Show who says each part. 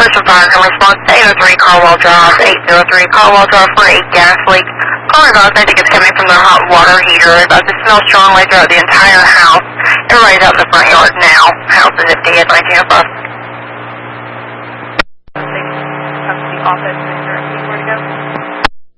Speaker 1: Central Fire can respond to 803 Carwell Drive, 803 Carwell Drive for a gas leak. Caller advised I think it's coming from the hot water heater. It smells strongly throughout the entire house. Everybody's out in the front yard now. House is empty at 1905.